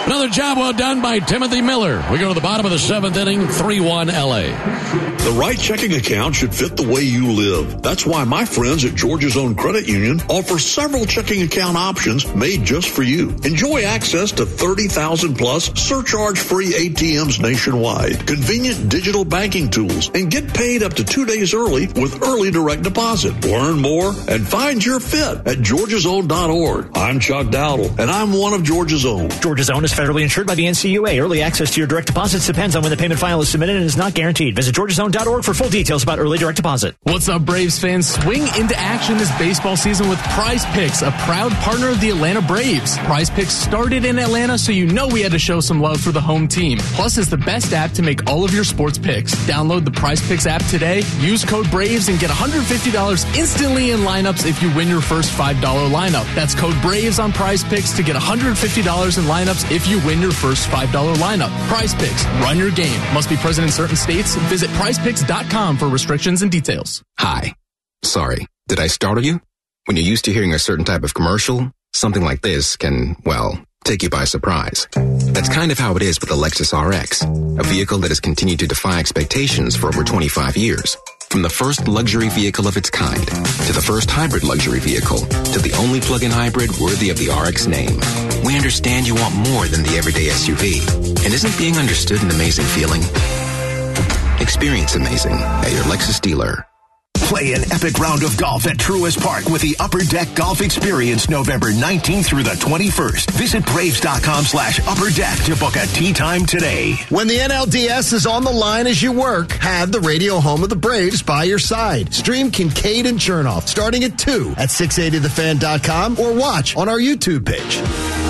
Another job well done by Timothy Miller. We go to the bottom of the 7th inning, 3-1 LA. The right checking account should fit the way you live. That's why my friends at Georgia's Own Credit Union offer several checking account options made just for you. Enjoy access to 30,000 plus surcharge-free ATMs nationwide, convenient digital banking tools, and get paid up to 2 days early with early direct deposit. Learn more and find your fit at georgiasown.org. I'm Chuck Dowdle, and I'm one of Georgia's Own. Georgia's Own is federally insured by the NCUA. Early access to your direct deposits depends on when the payment file is submitted and is not guaranteed. Visit georgiasown.org for full details about early direct deposit. What's up, Braves fans? Swing into action this baseball season with Prize Picks, a proud partner of the Atlanta Braves. Prize Picks started in Atlanta, so you know we had to show some love for the home team. Plus, it's the best app to make all of your sports picks. Download the Prize Picks app today, use code BRAVES, and get $150 instantly in lineups if you win your first $5 lineup. That's code BRAVES on Prize Picks to get $150 in lineups if you win your first $5 lineup. Prize Picks, run your game. Must be present in certain states. Visit prizepicks.com for restrictions and details. Hi. Sorry. Did I startle you? When you're used to hearing a certain type of commercial, something like this can, well, take you by surprise. That's kind of how it is with the Lexus RX, a vehicle that has continued to defy expectations for over 25 years. From the first luxury vehicle of its kind, to the first hybrid luxury vehicle, to the only plug-in hybrid worthy of the RX name. We understand you want more than the everyday SUV. And isn't being understood an amazing feeling? Experience amazing at your Lexus dealer. Play an epic round of golf at Truist Park with the Upper Deck Golf Experience November 19th through the 21st. Visit Braves.com/Upper Deck to book a tee time today. When the NLDS is on the line as you work, have the radio home of the Braves by your side. Stream Kincaid and Chernoff starting at 2 at 680thefan.com or watch on our YouTube page.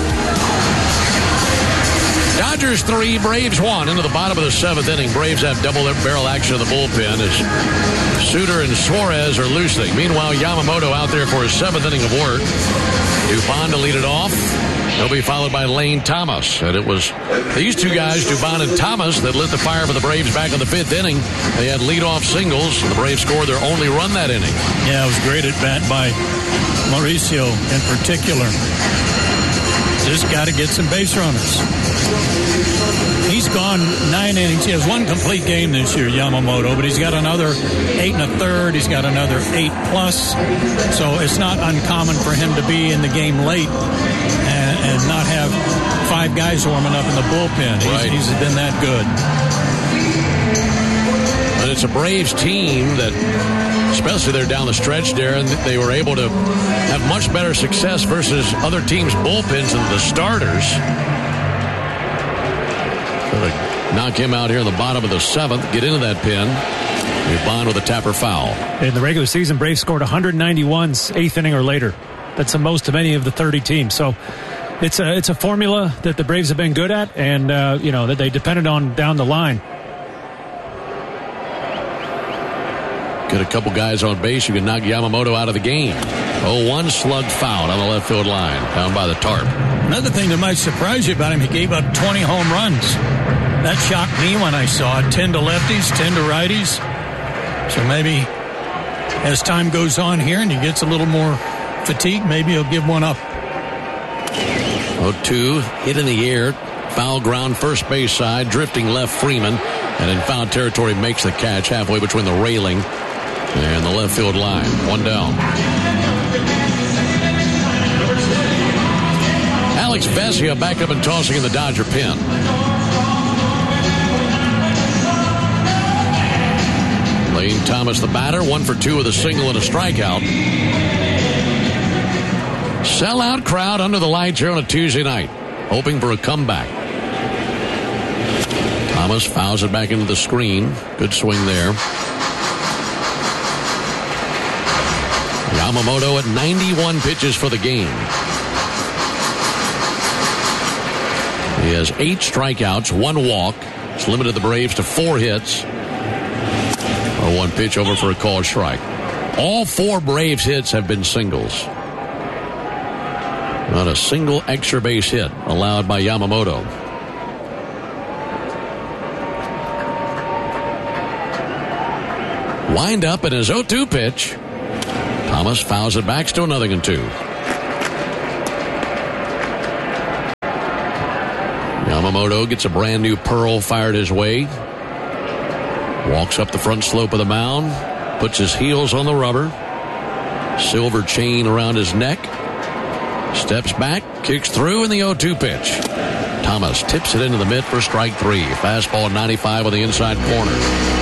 Dodgers 3, Braves 1 into the bottom of the 7th inning. Braves have double barrel action in the bullpen as Suter and Suarez are loosening. Meanwhile, Yamamoto out there for his 7th inning of work. Dubon to lead it off. He'll be followed by Lane Thomas. And it was these two guys, Dubon and Thomas, that lit the fire for the Braves back in the 5th inning. They had leadoff singles, and the Braves scored their only run that inning. Yeah, it was great at bat by Mauricio in particular. Just got to get some base runners. He's gone 9 innings. He has one complete game this year, Yamamoto, but he's got another 8 1/3. He's got another 8+. So it's not uncommon for him to be in the game late and not have 5 guys warming up in the bullpen. He's been that good. And it's a Braves team that, especially there down the stretch, Darren, they were able to have much better success versus other teams' bullpens and the starters. Knock him out here in the bottom of the 7th, get into that pin. Dubon with a tapper foul. In the regular season, Braves scored 191 8th inning or later. That's the most of any of the 30 teams. So it's a formula that the Braves have been good at, and that they depended on down the line. Get a couple guys on base, you can knock Yamamoto out of the game. 0-1 slug foul on the left field line, down by the tarp. Another thing that might surprise you about him, he gave up 20 home runs. That shocked me when I saw it. 10 to lefties, 10 to righties. So maybe as time goes on here and he gets a little more fatigue, maybe he'll give one up. 0-2, hit in the air, foul ground first base side, drifting left Freeman, and in foul territory makes the catch halfway between the railing and the left field line. One down. Alex Vesia back up and tossing in the Dodger pen. Lane Thomas the batter, 1 for 2 with a single and a strikeout. Sellout crowd under the lights here on a Tuesday night, hoping for a comeback. Thomas fouls it back into the screen. Good swing there. Yamamoto at 91 pitches for the game. He has 8 strikeouts, 1 walk. It's limited the Braves to 4 hits. 0-1 pitch over for a called strike. All 4 Braves hits have been singles. Not a single extra base hit allowed by Yamamoto. Wind up in his 0-2 pitch. Thomas fouls it back, still 0-2. Yamamoto gets a brand new pearl fired his way. Walks up the front slope of the mound. Puts his heels on the rubber. Silver chain around his neck. Steps back. Kicks through in the 0-2 pitch. Thomas tips it into the mitt for strike 3. Fastball 95 on the inside corner.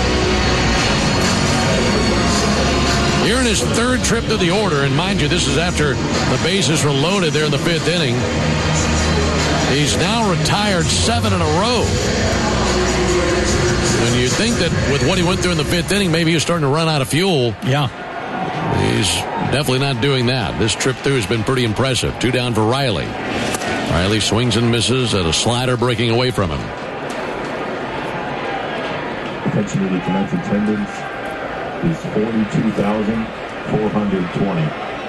Here in his third trip to the order, and mind you, this is after the bases were loaded there in the 5th inning. He's now retired 7 in a row. And you think that with what he went through in the 5th inning, maybe he was starting to run out of fuel. Yeah. He's definitely not doing that. This trip through has been pretty impressive. 2 down for Riley. Riley swings and misses at a slider breaking away from him. Attention to the tonight's attendance is 42,420.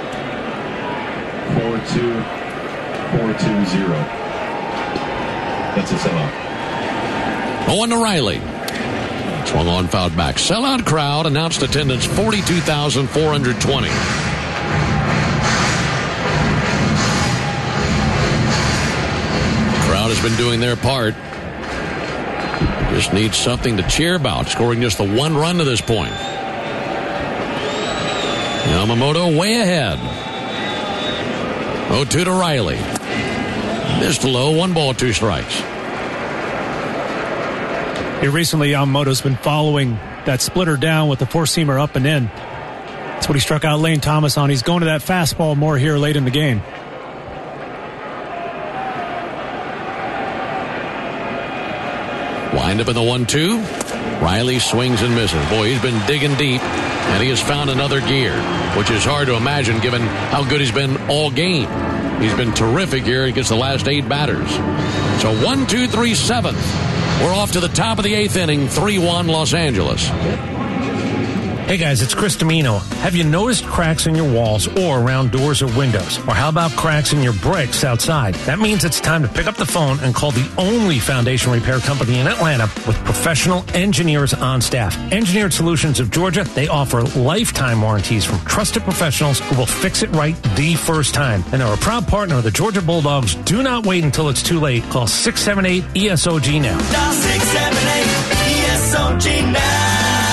42,420. That's a sellout. 0-1 to Riley. Swung on, fouled back. Sellout crowd, announced attendance 42,420. Crowd has been doing their part. Just needs something to cheer about, scoring just the 1 run to this point. Yamamoto way ahead. 0-2 to Riley. Missed low, 1 ball, 2 strikes. Here recently, Yamamoto's been following that splitter down with the 4-seamer up and in. That's what he struck out Lane Thomas on. He's going to that fastball more here late in the game. Wind up in the 1-2. Riley swings and misses. Boy, he's been digging deep, and he has found another gear, which is hard to imagine given how good he's been all game. He's been terrific here against the last 8 batters. So 1-2-3 7th. We're off to the top of the 8th inning, 3-1 Los Angeles. Hey guys, it's Chris Domino. Have you noticed cracks in your walls or around doors or windows? Or how about cracks in your bricks outside? That means it's time to pick up the phone and call the only foundation repair company in Atlanta with professional engineers on staff. Engineered Solutions of Georgia, they offer lifetime warranties from trusted professionals who will fix it right the first time. And they're a proud partner of the Georgia Bulldogs. Do not wait until it's too late. Call 678-ESOG now. Dial 678-ESOG now.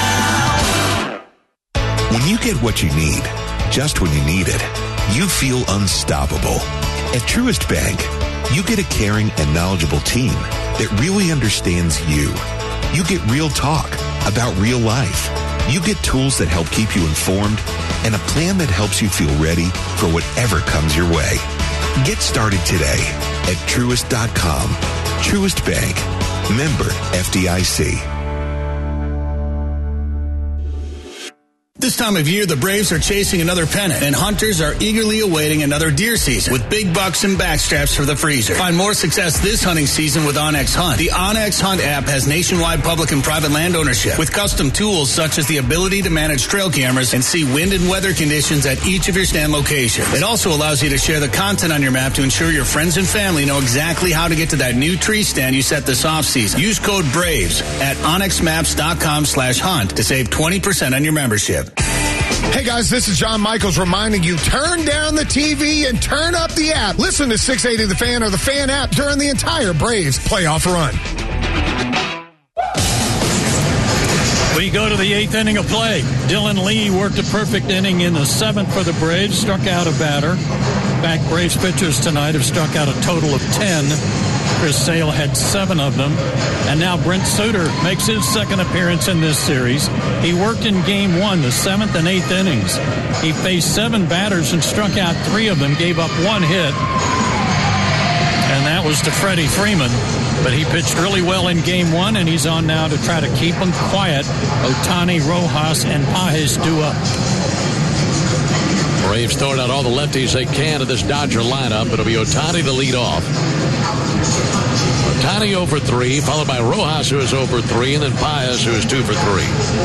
When you get what you need, just when you need it, you feel unstoppable. At Truist Bank, you get a caring and knowledgeable team that really understands you. You get real talk about real life. You get tools that help keep you informed and a plan that helps you feel ready for whatever comes your way. Get started today at Truist.com. Truist Bank. Member FDIC. This time of year, the Braves are chasing another pennant, and hunters are eagerly awaiting another deer season with big bucks and backstraps for the freezer. Find more success this hunting season with onX Hunt. The onX Hunt app has nationwide public and private land ownership with custom tools such as the ability to manage trail cameras and see wind and weather conditions at each of your stand locations. It also allows you to share the content on your map to ensure your friends and family know exactly how to get to that new tree stand you set this off season. Use code BRAVES at onxmaps.com/hunt to save 20% on your membership. Hey guys, this is John Michaels reminding you, turn down the TV and turn up the app. Listen to 680 The Fan or the Fan app during the entire Braves playoff run. We go to the 8th inning of play. Dylan Lee worked a perfect inning in the 7th for the Braves, struck out a batter. In fact, Braves pitchers tonight have struck out a total of 10. Chris Sale had 7 of them. And now Brent Suter makes his second appearance in this series. He worked in Game 1, the 7th and 8th innings. He faced 7 batters and struck out 3 of them, gave up 1 hit. And that was to Freddie Freeman. But he pitched really well in Game 1, and he's on now to try to keep them quiet. Ohtani, Rojas, and Pages due up. Braves throwing out all the lefties they can to this Dodger lineup. It'll be Ohtani to lead off. Ohtani 0 for 3, followed by Rojas, who is 0 for 3, and then Pages, who is 2 for 3.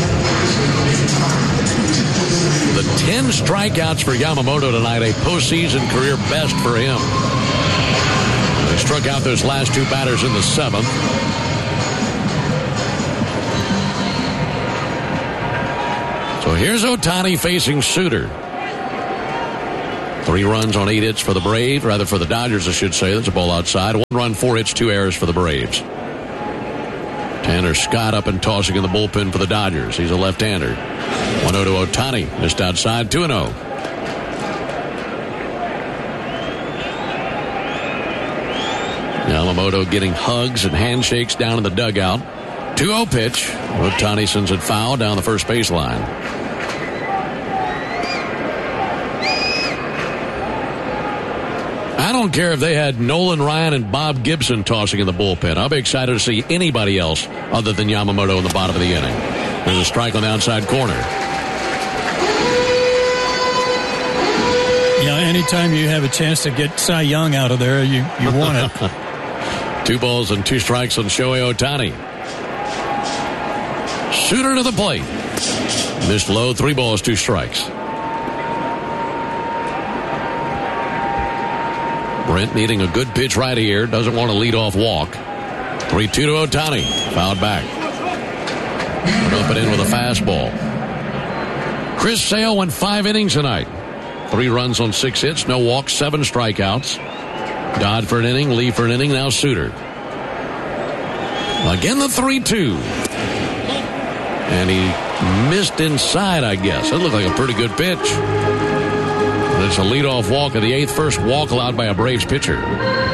The 10 strikeouts for Yamamoto tonight, a postseason career best for him. He struck out those last 2 batters in the 7th. So here's Ohtani facing Suter. 3 runs on 8 hits for the Braves, rather for the Dodgers, I should say. That's a ball outside. 1 run, 4 hits, 2 errors for the Braves. Tanner Scott up and tossing in the bullpen for the Dodgers. He's a left-hander. 1-0 to Ohtani. Missed outside, 2-0. Yamamoto getting hugs and handshakes down in the dugout. 2-0 pitch. Ohtani sends it foul down the first baseline. I don't care if they had Nolan Ryan and Bob Gibson tossing in the bullpen. I'll be excited to see anybody else other than Yamamoto in the bottom of the inning. There's a strike on the outside corner. Yeah, anytime you have a chance to get Cy Young out of there, you want it. 2 balls and 2 strikes on Shohei Ohtani. Suter to the plate. Missed low, 3 balls, 2 strikes. Brent needing a good pitch right here. Doesn't want a leadoff walk. 3-2 to Ohtani. Fouled back. Went up and in with a fastball. Chris Sale went 5 innings tonight. 3 runs on 6 hits. No walks, 7 strikeouts. Dodd for an inning. Lee for an inning. Now Suter. Again the 3-2. And he missed inside, I guess. That looked like a pretty good pitch. It's a leadoff walk of the 8th, first walk allowed by a Braves pitcher.